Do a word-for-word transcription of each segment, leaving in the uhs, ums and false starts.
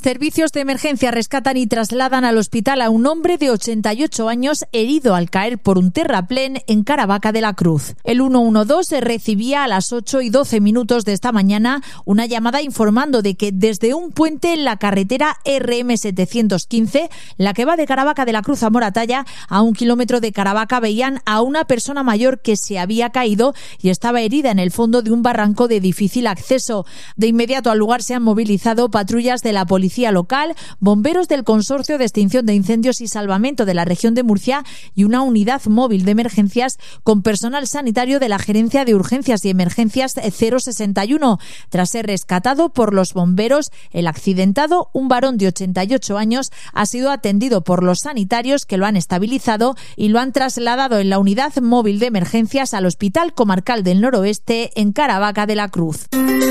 Servicios de emergencia rescatan y trasladan al hospital a un hombre de ochenta y ocho años herido al caer por un terraplén en Caravaca de la Cruz. El ciento doce recibía a las ocho y doce minutos de esta mañana una llamada informando de que desde un puente en la carretera R M setecientos quince, la que va de Caravaca de la Cruz a Moratalla, a un kilómetro de Caravaca, veían a una persona mayor que se había caído y estaba herida en el fondo de un barranco de difícil acceso. De inmediato al lugar se han movilizado patrullas de la policía local, bomberos del Consorcio de Extinción de Incendios y Salvamento de la región de Murcia y una unidad móvil de emergencias con personal sanitario de la Gerencia de Urgencias y Emergencias cero sesenta y uno. Tras ser rescatado por los bomberos, el accidentado, un varón de ochenta y ocho años, ha sido atendido por los sanitarios que lo han estabilizado y lo han trasladado en la unidad móvil de emergencias al Hospital Comarcal del Noroeste en Caravaca de la Cruz.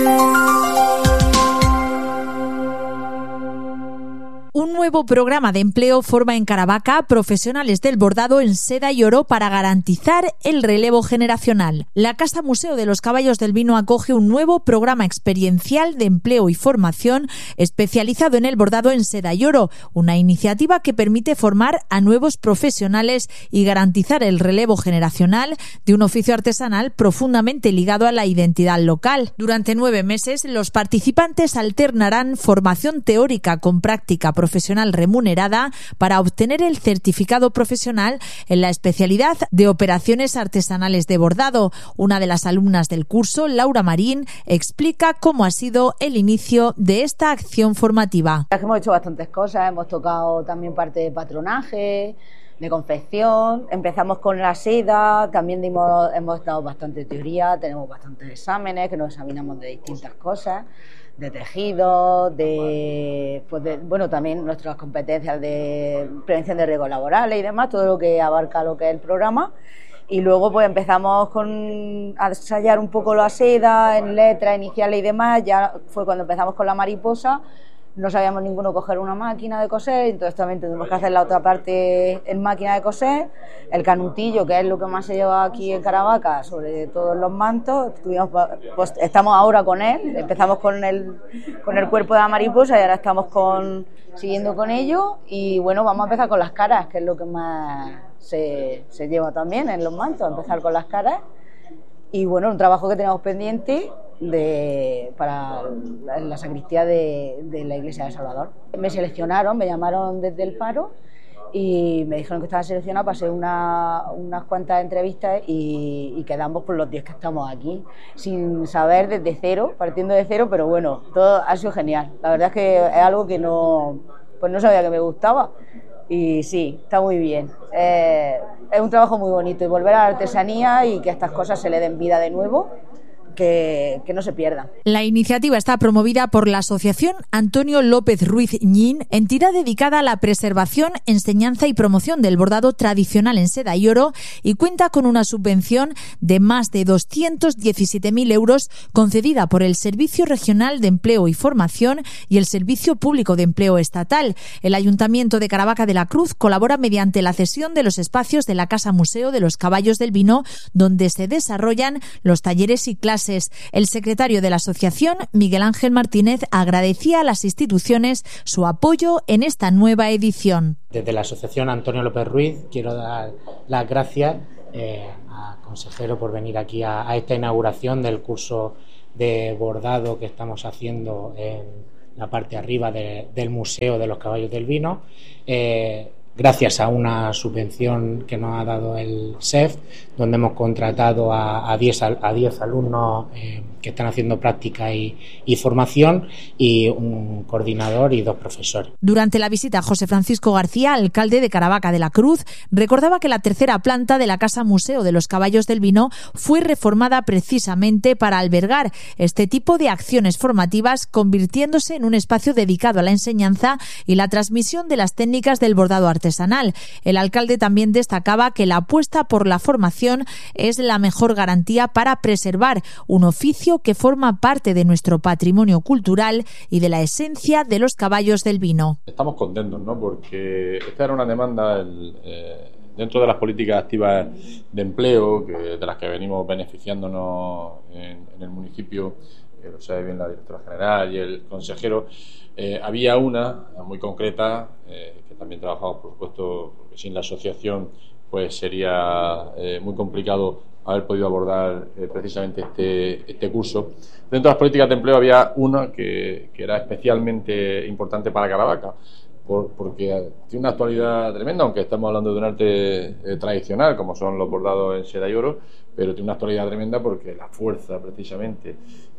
Un nuevo programa de empleo forma en Caravaca profesionales del bordado en seda y oro para garantizar el relevo generacional. La Casa Museo de los Caballos del Vino acoge un nuevo programa experiencial de empleo y formación especializado en el bordado en seda y oro, una iniciativa que permite formar a nuevos profesionales y garantizar el relevo generacional de un oficio artesanal profundamente ligado a la identidad local. Durante nueve meses, los participantes alternarán formación teórica con práctica profesional remunerada para obtener el certificado profesional en la especialidad de operaciones artesanales de bordado. Una de las alumnas del curso, Laura Marín, explica cómo ha sido el inicio de esta acción formativa. Hemos hecho bastantes cosas, hemos tocado también parte de patronaje, de confección, empezamos con la seda, también dimos, hemos dado bastante teoría, tenemos bastantes exámenes que nos examinamos de distintas cosas, de tejido, de, pues de, bueno, también nuestras competencias de prevención de riesgos laborales y demás, todo lo que abarca lo que es el programa. Y luego pues empezamos con, a ensayar un poco la seda en letras iniciales y demás. Ya fue cuando empezamos con la mariposa. No sabíamos ninguno coger una máquina de coser, entonces también tuvimos que hacer la otra parte en máquina de coser. El canutillo, que es lo que más se lleva aquí en Caravaca, sobre todo en los mantos, tuvimos, pues estamos ahora con él, empezamos con el, con el cuerpo de la mariposa y ahora estamos con, siguiendo con ello. Y bueno, vamos a empezar con las caras, que es lo que más se, se lleva también en los mantos, empezar con las caras. Y bueno, un trabajo que tenemos pendiente de, para la, la sacristía de, de la iglesia de Salvador. Me seleccionaron, me llamaron desde el paro y me dijeron que estaba seleccionada para hacer una, unas cuantas entrevistas y, y quedamos por los diez que estamos aquí, sin saber desde cero, partiendo de cero, pero bueno, todo ha sido genial. La verdad es que es algo que no, pues no sabía que me gustaba. Y sí, está muy bien. Eh, es un trabajo muy bonito y volver a la artesanía y que a estas cosas se le den vida de nuevo. Que, que no se pierda. La iniciativa está promovida por la Asociación Antonio López Ruiz Ñín, entidad dedicada a la preservación, enseñanza y promoción del bordado tradicional en seda y oro, y cuenta con una subvención de más de doscientos diecisiete mil euros concedida por el Servicio Regional de Empleo y Formación y el Servicio Público de Empleo Estatal. El Ayuntamiento de Caravaca de la Cruz colabora mediante la cesión de los espacios de la Casa Museo de los Caballos del Vino, donde se desarrollan los talleres y clases. El secretario de la asociación, Miguel Ángel Martínez, agradecía a las instituciones su apoyo en esta nueva edición. Desde la asociación Antonio López Ruiz quiero dar las gracias eh, al consejero por venir aquí a, a esta inauguración del curso de bordado que estamos haciendo en la parte arriba de, del Museo de los Caballos del Vino. Eh, gracias a una subvención que nos ha dado el S E F, donde hemos contratado a diez alumnos eh, que están haciendo práctica y, y formación, y un coordinador y dos profesores. Durante la visita, José Francisco García, alcalde de Caravaca de la Cruz, recordaba que la tercera planta de la Casa Museo de los Caballos del Vino fue reformada precisamente para albergar este tipo de acciones formativas, convirtiéndose en un espacio dedicado a la enseñanza y la transmisión de las técnicas del bordado artesanal. El alcalde también destacaba que la apuesta por la formación es la mejor garantía para preservar un oficio que forma parte de nuestro patrimonio cultural y de la esencia de los caballos del vino. Estamos contentos, ¿no? Porque esta era una demanda el, eh, dentro de las políticas activas de empleo, que, de las que venimos beneficiándonos en, en el municipio que lo sabe bien la directora general y el consejero, eh, había una muy concreta, eh, que también trabajamos, por supuesto, porque sin la asociación pues sería eh, muy complicado haber podido abordar eh, precisamente este, este curso. Dentro de las políticas de empleo había una que, que era especialmente importante para Caravaca, por, porque tiene una actualidad tremenda, aunque estamos hablando de un arte eh, tradicional, como son los bordados en seda y oro, pero tiene una actualidad tremenda porque la fuerza precisamente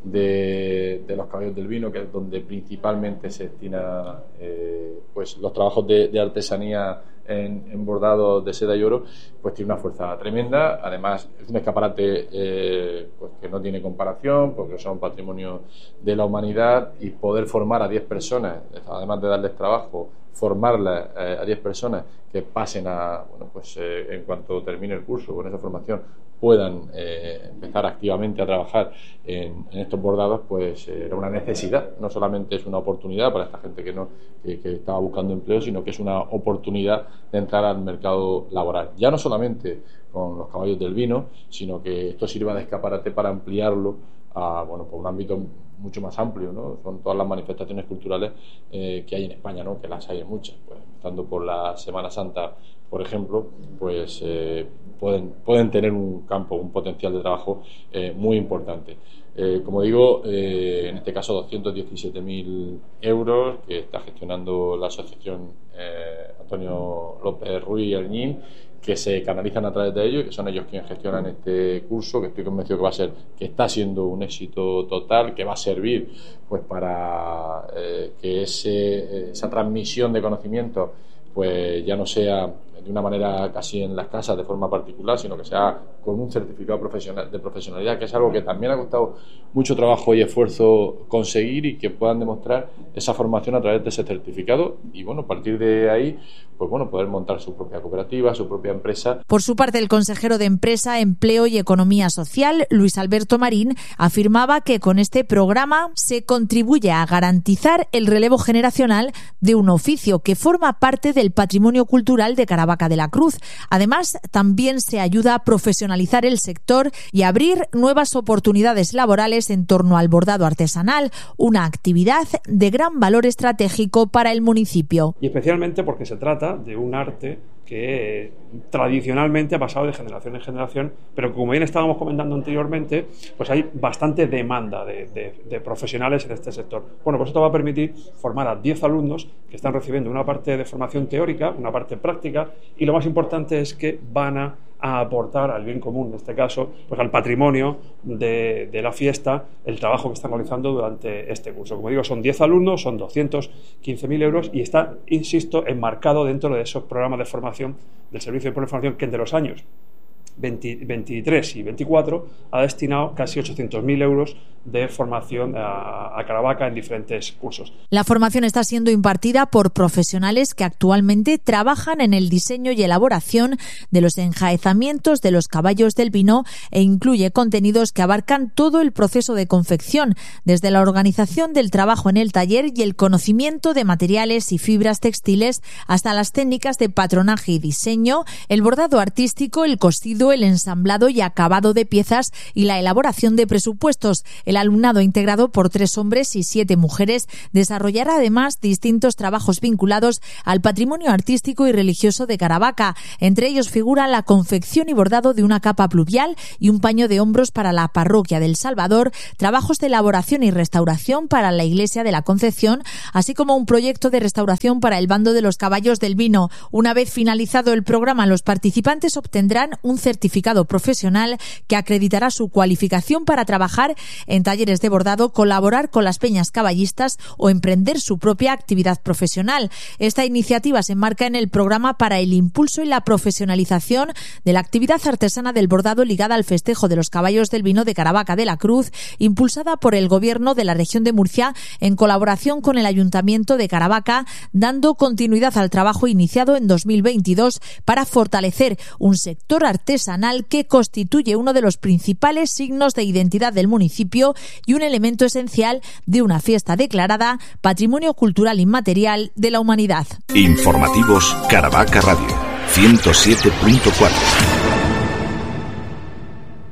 de, de los caballos del vino, que es donde principalmente se destina eh, pues los trabajos de, de artesanía en, en bordados de seda y oro, pues tiene una fuerza tremenda. Además es un escaparate eh, pues que no tiene comparación, porque son patrimonio de la humanidad, y poder formar a diez personas, además de darles trabajo, formarlas eh, a diez personas que pasen a, bueno, pues eh, en cuanto termine el curso con esa formación puedan eh, empezar activamente a trabajar en, en estos bordados, pues eh, era una necesidad. No solamente es una oportunidad para esta gente que no que, que estaba buscando empleo, sino que es una oportunidad de entrar al mercado laboral. Ya no solamente con los caballos del vino, sino que esto sirva de escaparate para ampliarlo a, bueno, por un ámbito mucho más amplio, ¿no? Son todas las manifestaciones culturales eh, que hay en España, ¿no? Que las hay muchas, pues, empezando por la Semana Santa, por ejemplo, pues eh, pueden, pueden tener un campo, un potencial de trabajo eh, muy importante. Eh, como digo, eh, en este caso doscientos diecisiete mil euros que está gestionando la asociación eh, Antonio López Ruiz Arñín, que se canalizan a través de ellos y que son ellos quienes gestionan este curso, que estoy convencido que va a ser, que está siendo un éxito total, que va a servir pues para eh, que ese, esa transmisión de conocimiento pues ya no sea de una manera casi en las casas de forma particular, sino que sea con un certificado profesional de profesionalidad, que es algo que también ha costado mucho trabajo y esfuerzo conseguir, y que puedan demostrar esa formación a través de ese certificado y, bueno, a partir de ahí, pues bueno, poder montar su propia cooperativa, su propia empresa. Por su parte, el consejero de Empresa, Empleo y Economía Social, Luis Alberto Marín, afirmaba que con este programa se contribuye a garantizar el relevo generacional de un oficio que forma parte del patrimonio cultural de Caravaca de la Cruz. Además, también se ayuda a profesionalizar el sector y a abrir nuevas oportunidades laborales en torno al bordado artesanal, una actividad de gran valor estratégico para el municipio. Y especialmente porque se trata de un arte que eh, tradicionalmente ha pasado de generación en generación, pero como bien estábamos comentando anteriormente, pues hay bastante demanda de, de, de profesionales en este sector. Bueno, pues esto va a permitir formar a diez alumnos que están recibiendo una parte de formación teórica, una parte práctica, y lo más importante es que van a a aportar al bien común, en este caso, pues al patrimonio de, de la fiesta, el trabajo que están realizando durante este curso. Como digo, son diez alumnos, son doscientos quince mil euros y está, insisto, enmarcado dentro de esos programas de formación del Servicio de Formación que entre los años veintitrés y veinticuatro ha destinado casi ochocientos mil euros de formación a, a Caravaca en diferentes cursos. La formación está siendo impartida por profesionales que actualmente trabajan en el diseño y elaboración de los enjaezamientos de los caballos del vino, e incluye contenidos que abarcan todo el proceso de confección, desde la organización del trabajo en el taller y el conocimiento de materiales y fibras textiles hasta las técnicas de patronaje y diseño, el bordado artístico, el cosido, el ensamblado y acabado de piezas y la elaboración de presupuestos. El alumnado, integrado por tres hombres y siete mujeres, desarrollará además distintos trabajos vinculados al patrimonio artístico y religioso de Caravaca. Entre ellos figura la confección y bordado de una capa pluvial y un paño de hombros para la parroquia del Salvador, trabajos de elaboración y restauración para la iglesia de la Concepción, así como un proyecto de restauración para el bando de los caballos del vino. Una vez finalizado el programa, los participantes obtendrán un certificado profesional que acreditará su cualificación para trabajar en talleres de bordado, colaborar con las peñas caballistas o emprender su propia actividad profesional. Esta iniciativa se enmarca en el programa para el impulso y la profesionalización de la actividad artesana del bordado ligada al festejo de los caballos del vino de Caravaca de la Cruz, impulsada por el Gobierno de la región de Murcia en colaboración con el Ayuntamiento de Caravaca, dando continuidad al trabajo iniciado en dos mil veintidós para fortalecer un sector artesanal que constituye uno de los principales signos de identidad del municipio y un elemento esencial de una fiesta declarada Patrimonio Cultural Inmaterial de la Humanidad. Informativos Caravaca Radio ciento siete punto cuatro.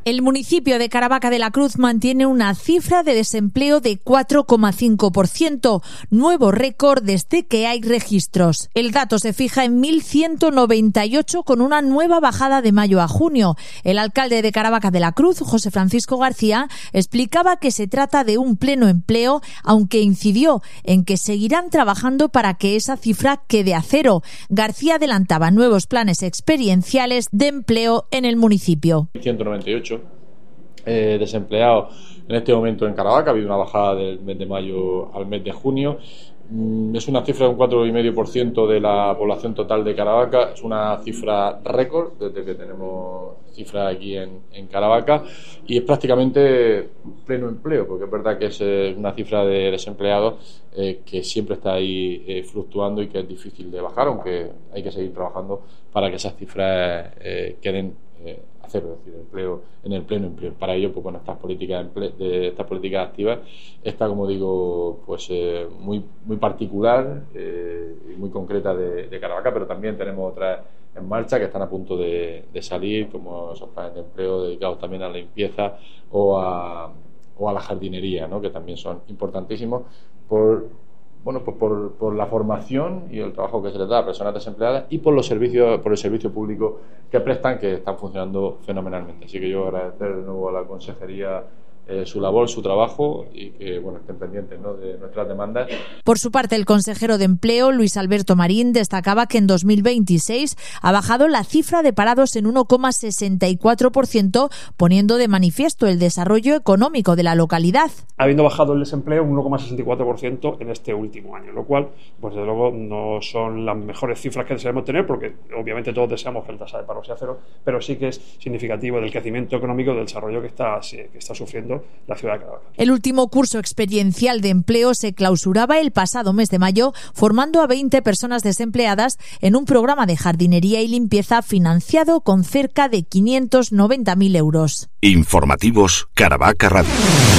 El municipio de Caravaca de la Cruz mantiene una cifra de desempleo de cuatro coma cinco por ciento, nuevo récord desde que hay registros. El dato se fija en mil ciento noventa y ocho con una nueva bajada de mayo a junio. El alcalde de Caravaca de la Cruz, José Francisco García, explicaba que se trata de un pleno empleo, aunque incidió en que seguirán trabajando para que esa cifra quede a cero. García adelantaba nuevos planes experienciales de empleo en el municipio. ciento noventa y ocho eh, desempleados en este momento en Caravaca. Ha habido una bajada del mes de mayo al mes de junio. Mm, es una cifra de un cuatro coma cinco por ciento de la población total de Caravaca. Es una cifra récord desde que tenemos cifras aquí en, en Caravaca, y es prácticamente pleno empleo, porque es verdad que es eh, una cifra de desempleados eh, que siempre está ahí eh, fluctuando y que es difícil de bajar, aunque hay que seguir trabajando para que esas cifras eh, queden eh, a cero, es decir, empleo en el pleno empleo. Para ello, pues bueno, estas políticas de estas políticas activas está, como digo, pues eh, muy muy particular eh, y muy concreta de, de Caravaca, pero también tenemos otras en marcha que están a punto de, de salir, como esos planes de empleo dedicados también a la limpieza o a, o a la jardinería, ¿no?, que también son importantísimos por bueno pues por, por la formación y el trabajo que se les da a personas desempleadas y por los servicios, por el servicio público que prestan, que están funcionando fenomenalmente. Así que yo agradecer de nuevo a la consejería Eh, su labor, su trabajo, y que bueno, estén pendientes, ¿no?, de nuestras demandas. Por su parte, el consejero de Empleo, Luis Alberto Marín, destacaba que en dos mil veintiséis ha bajado la cifra de parados en uno coma sesenta y cuatro por ciento, poniendo de manifiesto el desarrollo económico de la localidad. Habiendo bajado el desempleo un uno coma sesenta y cuatro por ciento en este último año, lo cual, pues desde luego, no son las mejores cifras que deseamos tener, porque obviamente todos deseamos que el tasa de paro sea cero, pero sí que es significativo del crecimiento económico, del desarrollo que está, que está sufriendo la ciudad de Caravaca. El último curso experiencial de empleo se clausuraba el pasado mes de mayo, formando a veinte personas desempleadas en un programa de jardinería y limpieza financiado con cerca de quinientos noventa mil euros. Informativos Caravaca Radio.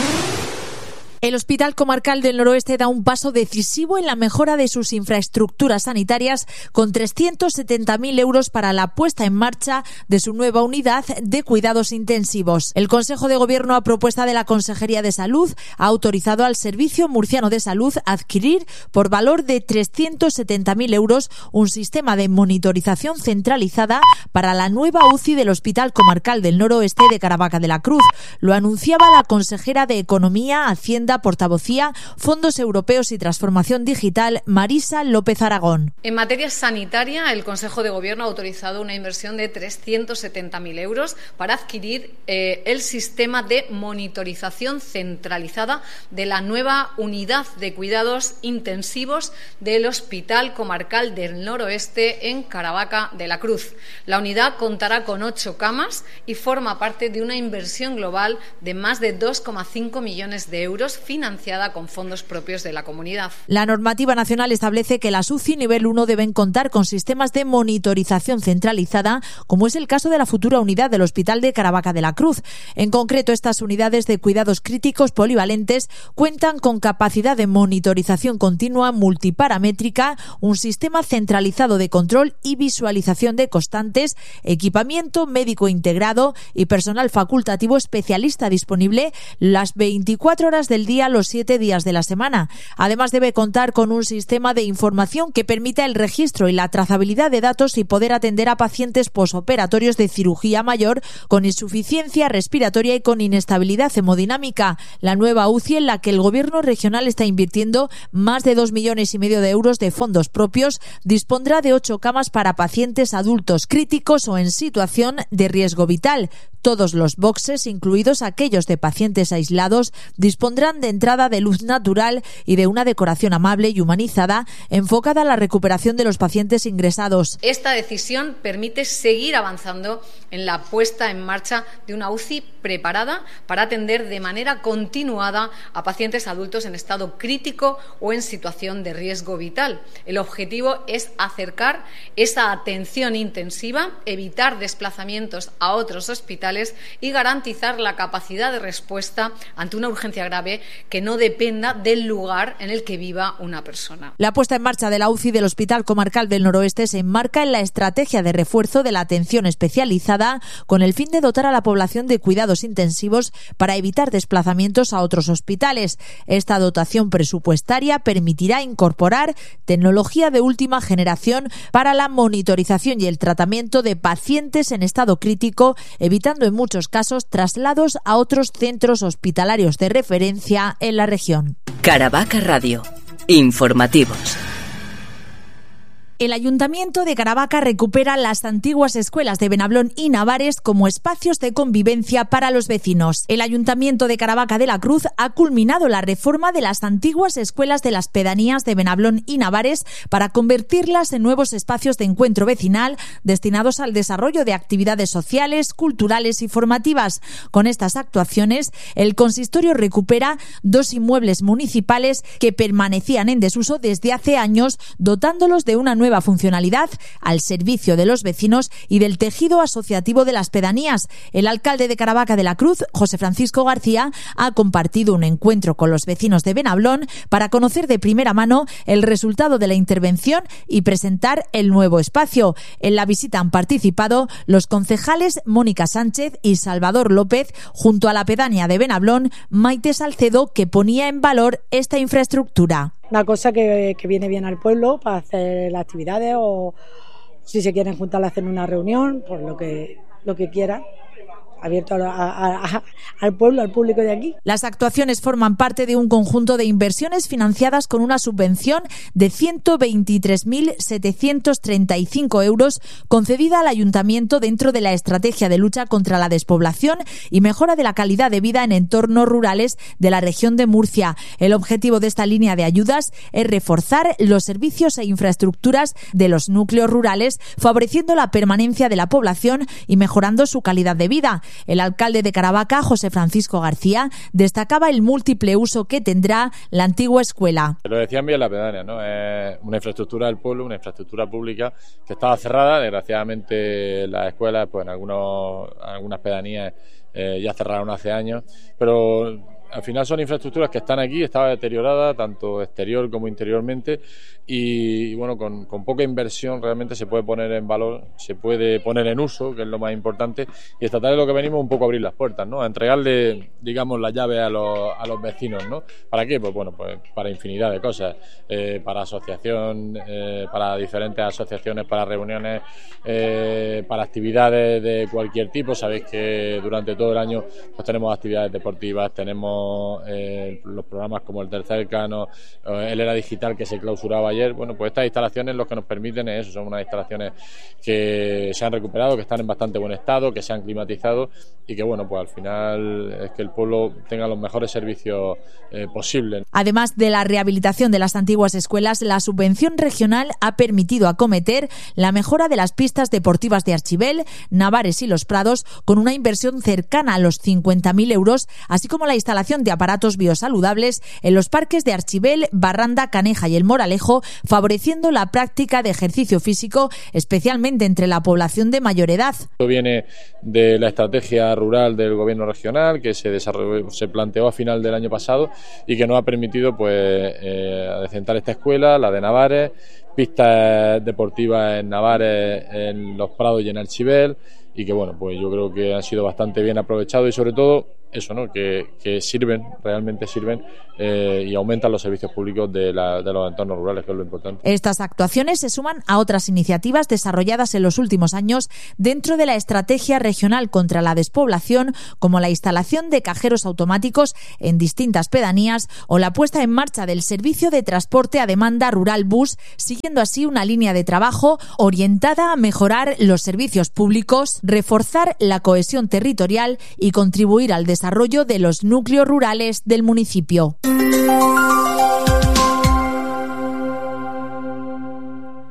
El Hospital Comarcal del Noroeste da un paso decisivo en la mejora de sus infraestructuras sanitarias, con trescientos setenta mil euros para la puesta en marcha de su nueva unidad de cuidados intensivos. El Consejo de Gobierno, a propuesta de la Consejería de Salud, ha autorizado al Servicio Murciano de Salud a adquirir por valor de trescientos setenta mil euros un sistema de monitorización centralizada para la nueva U C I del Hospital Comarcal del Noroeste de Caravaca de la Cruz. Lo anunciaba la consejera de Economía, Hacienda, Portavocía, Fondos Europeos y Transformación Digital, Marisa López Aragón. En materia sanitaria, el Consejo de Gobierno ha autorizado una inversión de trescientos setenta mil euros para adquirir eh, el sistema de monitorización centralizada de la nueva unidad de cuidados intensivos del Hospital Comarcal del Noroeste en Caravaca de la Cruz. La unidad contará con ocho camas y forma parte de una inversión global de más de dos coma cinco millones de euros, financiada con fondos propios de la comunidad. La normativa nacional establece que las U C I nivel uno deben contar con sistemas de monitorización centralizada, como es el caso de la futura unidad del Hospital de Caravaca de la Cruz. En concreto, estas unidades de cuidados críticos polivalentes cuentan con capacidad de monitorización continua multiparamétrica, un sistema centralizado de control y visualización de constantes, equipamiento médico integrado y personal facultativo especialista disponible las veinticuatro horas del día, los siete días de la semana. Además, debe contar con un sistema de información que permita el registro y la trazabilidad de datos y poder atender a pacientes posoperatorios de cirugía mayor con insuficiencia respiratoria y con inestabilidad hemodinámica. La nueva U C I, en la que el Gobierno regional está invirtiendo más de dos millones y medio de euros de fondos propios, dispondrá de ocho camas para pacientes adultos críticos o en situación de riesgo vital. Todos los boxes, incluidos aquellos de pacientes aislados, dispondrán de entrada de luz natural y de una decoración amable y humanizada enfocada a la recuperación de los pacientes ingresados. Esta decisión permite seguir avanzando en la puesta en marcha de una U C I preparada para atender de manera continuada a pacientes adultos en estado crítico o en situación de riesgo vital. El objetivo es acercar esa atención intensiva, evitar desplazamientos a otros hospitales hospitales y garantizar la capacidad de respuesta ante una urgencia grave que no dependa del lugar en el que viva una persona. La puesta en marcha de la U C I del Hospital Comarcal del Noroeste se enmarca en la estrategia de refuerzo de la atención especializada con el fin de dotar a la población de cuidados intensivos para evitar desplazamientos a otros hospitales. Esta dotación presupuestaria permitirá incorporar tecnología de última generación para la monitorización y el tratamiento de pacientes en estado crítico, evitando en muchos casos traslados a otros centros hospitalarios de referencia en la región. Caravaca Radio. Informativos. El Ayuntamiento de Caravaca recupera las antiguas escuelas de Benablón y Navares como espacios de convivencia para los vecinos. El Ayuntamiento de Caravaca de la Cruz ha culminado la reforma de las antiguas escuelas de las pedanías de Benablón y Navares para convertirlas en nuevos espacios de encuentro vecinal destinados al desarrollo de actividades sociales, culturales y formativas. Con estas actuaciones, el consistorio recupera dos inmuebles municipales que permanecían en desuso desde hace años, dotándolos de una nueva nueva funcionalidad al servicio de los vecinos y del tejido asociativo de las pedanías. El alcalde de Caravaca de la Cruz, José Francisco García, ha compartido un encuentro con los vecinos de Benablón para conocer de primera mano el resultado de la intervención y presentar el nuevo espacio. En la visita han participado los concejales Mónica Sánchez y Salvador López, junto a la pedánea de Benablón, Maite Salcedo, que ponía en valor esta infraestructura. Una cosa que, que viene bien al pueblo para hacer las actividades o si se quieren juntar a hacer una reunión, pues lo que, lo que quieran. Abierto a, a, a, al pueblo, al público de aquí. Las actuaciones forman parte de un conjunto de inversiones financiadas con una subvención de ciento veintitrés mil setecientos treinta y cinco euros concedida al Ayuntamiento dentro de la estrategia de lucha contra la despoblación y mejora de la calidad de vida en entornos rurales de la región de Murcia. El objetivo de esta línea de ayudas es reforzar los servicios e infraestructuras de los núcleos rurales, favoreciendo la permanencia de la población y mejorando su calidad de vida. El alcalde de Caravaca, José Francisco García, destacaba el múltiple uso que tendrá la antigua escuela. Lo decían bien la pedánea, ¿no? Es una infraestructura del pueblo, una infraestructura pública que estaba cerrada. Desgraciadamente las escuelas, pues en algunos, algunas pedanías eh, ya cerraron hace años, pero al final son infraestructuras que están aquí, estaba deteriorada tanto exterior como interiormente y, y bueno, con, con poca inversión realmente se puede poner en valor, se puede poner en uso, que es lo más importante, y esta tarde lo que venimos un poco a abrir las puertas, ¿no? A entregarle, digamos, la llave a los, a los vecinos, ¿no? ¿Para qué? Pues bueno, pues para infinidad de cosas, eh, para asociación, eh, para diferentes asociaciones, para reuniones, eh, para actividades de cualquier tipo. Sabéis que durante todo el año pues tenemos actividades deportivas, tenemos Eh, los programas como el Tercer Cano, eh, el Era Digital que se clausuraba ayer. Bueno, pues estas instalaciones lo que nos permiten es eso, son unas instalaciones que se han recuperado, que están en bastante buen estado, que se han climatizado y que bueno, pues al final es que el pueblo tenga los mejores servicios eh, posibles. Además de la rehabilitación de las antiguas escuelas, la subvención regional ha permitido acometer la mejora de las pistas deportivas de Archibel, Navares y Los Prados con una inversión cercana a los cincuenta mil euros, así como la instalación de aparatos biosaludables en los parques de Archibel, Barranda, Caneja y El Moralejo, favoreciendo la práctica de ejercicio físico, especialmente entre la población de mayor edad. Esto viene de la estrategia rural del gobierno regional que se desarrolló, se planteó a final del año pasado y que nos ha permitido pues eh, adecentar esta escuela, la de Navares, pistas deportivas en Navares, en Los Prados y en Archibel, y que bueno, pues yo creo que han sido bastante bien aprovechados y sobre todo eso, ¿no? Que, que sirven, realmente sirven eh, y aumentan los servicios públicos de, la, de los entornos rurales, que es lo importante. Estas actuaciones se suman a otras iniciativas desarrolladas en los últimos años dentro de la estrategia regional contra la despoblación, como la instalación de cajeros automáticos en distintas pedanías o la puesta en marcha del servicio de transporte a demanda rural bus, siguiendo así una línea de trabajo orientada a mejorar los servicios públicos, reforzar la cohesión territorial y contribuir al desarrollo desarrollo de los núcleos rurales del municipio.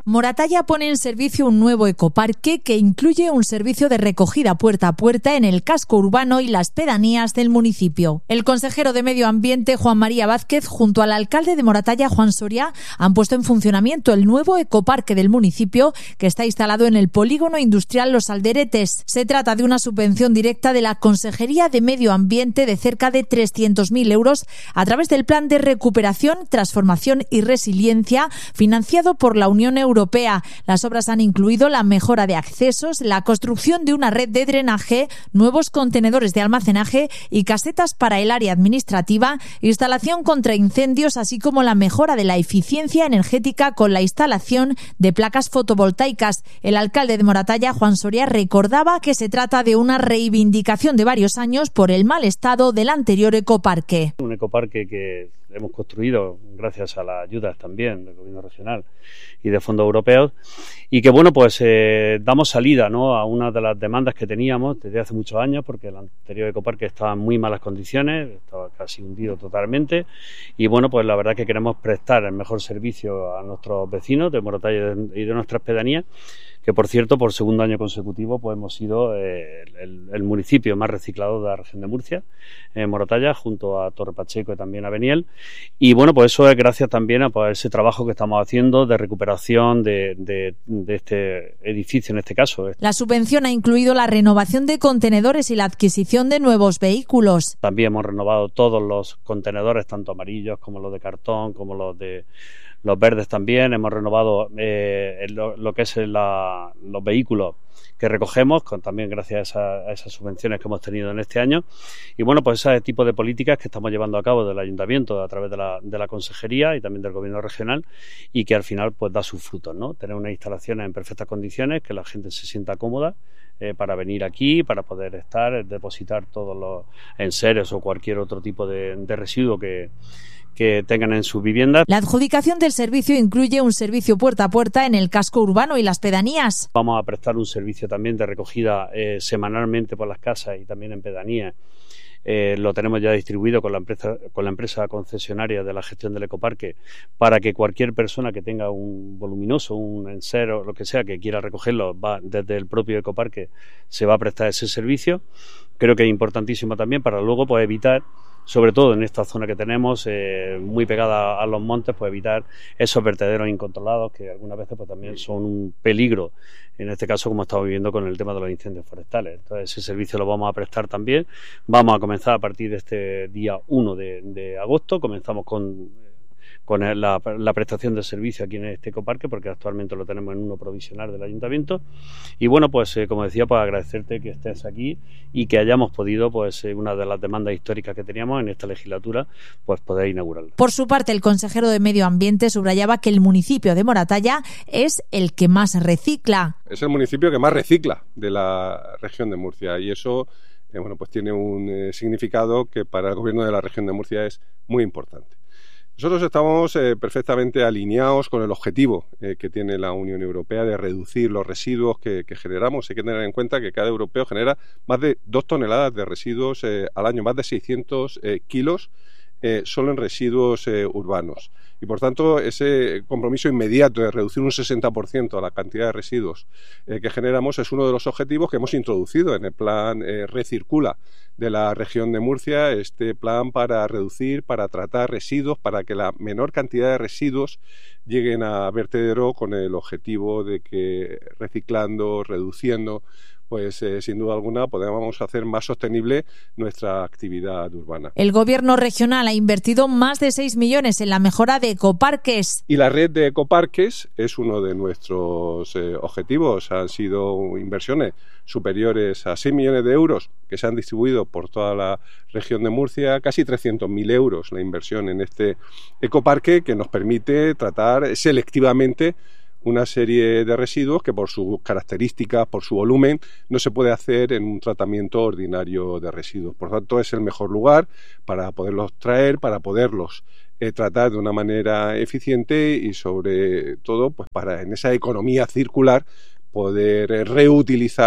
Moratalla pone en servicio un nuevo ecoparque que incluye un servicio de recogida puerta a puerta en el casco urbano y las pedanías del municipio. El consejero de Medio Ambiente, Juan María Vázquez, junto al alcalde de Moratalla, Juan Soria, han puesto en funcionamiento el nuevo ecoparque del municipio que está instalado en el polígono industrial Los Alderetes. Se trata de una subvención directa de la Consejería de Medio Ambiente de cerca de trescientos mil euros a través del Plan de Recuperación, Transformación y Resiliencia financiado por la Unión Europea. Europea. Las obras han incluido la mejora de accesos, la construcción de una red de drenaje, nuevos contenedores de almacenaje y casetas para el área administrativa, instalación contra incendios, así como la mejora de la eficiencia energética con la instalación de placas fotovoltaicas. El alcalde de Moratalla, Juan Soria, recordaba que se trata de una reivindicación de varios años por el mal estado del anterior ecoparque. Un ecoparque que hemos construido gracias a las ayudas también del gobierno regional y de fondos europeos y que bueno pues eh, damos salida, ¿no?, a una de las demandas que teníamos desde hace muchos años, porque el anterior ecoparque estaba en muy malas condiciones, estaba casi hundido totalmente y bueno pues la verdad que queremos prestar el mejor servicio a nuestros vecinos de Moratalla y de nuestras pedanías, que por cierto por segundo año consecutivo pues hemos sido eh, el, el municipio más reciclado de la región de Murcia, en Moratalla, junto a Torre Pacheco y también a Beniel. Y bueno, pues eso es gracias también a pues, ese trabajo que estamos haciendo de recuperación de, de, de este edificio en este caso. La subvención ha incluido la renovación de contenedores y la adquisición de nuevos vehículos. También hemos renovado todos los contenedores, tanto amarillos como los de cartón, como los de los verdes también. Hemos renovado eh, lo, lo que es la, los vehículos que recogemos, con, también gracias a, a esas subvenciones que hemos tenido en este año. Y bueno, pues ese tipo de políticas que estamos llevando a cabo del Ayuntamiento a través de la, de la Consejería y también del Gobierno regional, y que al final pues da sus frutos, ¿no? Tener unas instalaciones en perfectas condiciones, que la gente se sienta cómoda eh, para venir aquí, para poder estar, depositar todos los enseres o cualquier otro tipo de, de residuo que que tengan en sus viviendas. La adjudicación del servicio incluye un servicio puerta a puerta en el casco urbano y las pedanías. Vamos a prestar un servicio también de recogida eh, semanalmente por las casas y también en pedanías. Eh, lo tenemos ya distribuido con la empresa con la empresa concesionaria de la gestión del ecoparque, para que cualquier persona que tenga un voluminoso, un enser o lo que sea que quiera recogerlo, va desde el propio ecoparque, se va a prestar ese servicio. Creo que es importantísimo también para luego pues evitar, sobre todo en esta zona que tenemos, eh, muy pegada a los montes, pues evitar esos vertederos incontrolados que algunas veces pues también son un peligro, en este caso como estamos viviendo con el tema de los incendios forestales. Entonces ese servicio lo vamos a prestar también. Vamos a comenzar a partir de este día uno de, de agosto, comenzamos con con la, la prestación de servicio aquí en este ecoparque, porque actualmente lo tenemos en uno provisional del Ayuntamiento. Y bueno, pues eh, como decía, pues agradecerte que estés aquí y que hayamos podido, pues eh, una de las demandas históricas que teníamos en esta legislatura, pues poder inaugurarla. Por su parte, el consejero de Medio Ambiente subrayaba que el municipio de Moratalla es el que más recicla. Es el municipio que más recicla de la región de Murcia, y eso eh, bueno, pues tiene un eh, significado que para el gobierno de la región de Murcia es muy importante. Nosotros estamos eh, perfectamente alineados con el objetivo eh, que tiene la Unión Europea de reducir los residuos que, que generamos. Hay que tener en cuenta que cada europeo genera más de dos toneladas de residuos eh, al año, más de seiscientos eh, kilos eh, solo en residuos eh, urbanos. Y por tanto, ese compromiso inmediato de reducir un sesenta por ciento a la cantidad de residuos eh, que generamos es uno de los objetivos que hemos introducido en el plan eh, Recircula de la región de Murcia, este plan para reducir, para tratar residuos, para que la menor cantidad de residuos lleguen a vertedero, con el objetivo de que reciclando, reduciendo, pues eh, sin duda alguna podemos hacer más sostenible nuestra actividad urbana. El gobierno regional ha invertido más de seis millones en la mejora de ecoparques. Y la red de ecoparques es uno de nuestros eh, objetivos. Han sido inversiones superiores a seis millones de euros que se han distribuido por toda la región de Murcia, casi trescientos mil euros la inversión en este ecoparque, que nos permite tratar selectivamente una serie de residuos que por sus características, por su volumen, no se puede hacer en un tratamiento ordinario de residuos. Por tanto, es el mejor lugar para poderlos traer, para poderlos eh, tratar de una manera eficiente y sobre todo pues para en esa economía circular poder eh, reutilizar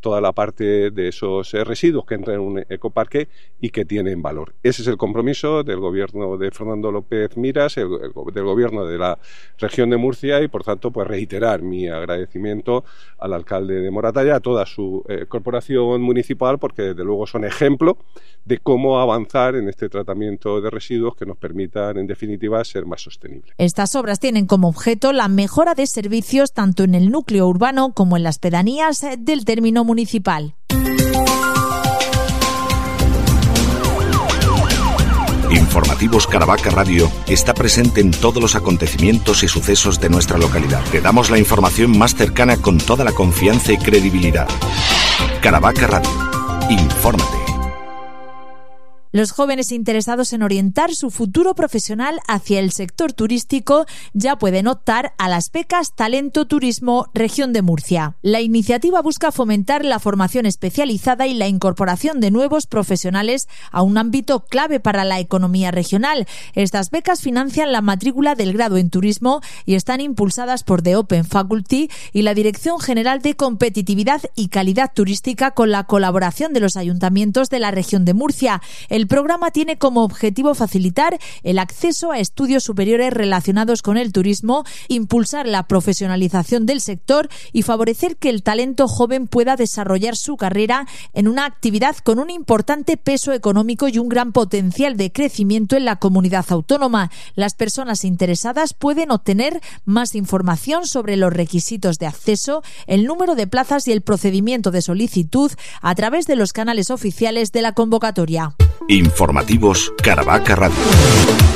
toda la parte de esos eh, residuos que entran en un ecoparque y que tienen valor. Ese es el compromiso del gobierno de Fernando López Miras, el, el, del gobierno de la región de Murcia, y por tanto pues reiterar mi agradecimiento al alcalde de Moratalla, a toda su eh, corporación municipal, porque desde luego son ejemplo de cómo avanzar en este tratamiento de residuos que nos permitan en definitiva ser más sostenibles. Estas obras tienen como objeto la mejora de servicios tanto en el núcleo urbano como en las pedanías del término municipal. Informativos Caravaca Radio está presente en todos los acontecimientos y sucesos de nuestra localidad. Te damos la información más cercana con toda la confianza y credibilidad. Caravaca Radio. Infórmate. Los jóvenes interesados en orientar su futuro profesional hacia el sector turístico ya pueden optar a las becas Talento Turismo Región de Murcia. La iniciativa busca fomentar la formación especializada y la incorporación de nuevos profesionales a un ámbito clave para la economía regional. Estas becas financian la matrícula del grado en turismo y están impulsadas por The Open Faculty y la Dirección General de Competitividad y Calidad Turística, con la colaboración de los ayuntamientos de la región de Murcia. El programa tiene como objetivo facilitar el acceso a estudios superiores relacionados con el turismo, impulsar la profesionalización del sector y favorecer que el talento joven pueda desarrollar su carrera en una actividad con un importante peso económico y un gran potencial de crecimiento en la comunidad autónoma. Las personas interesadas pueden obtener más información sobre los requisitos de acceso, el número de plazas y el procedimiento de solicitud a través de los canales oficiales de la convocatoria. Informativos Caravaca Radio.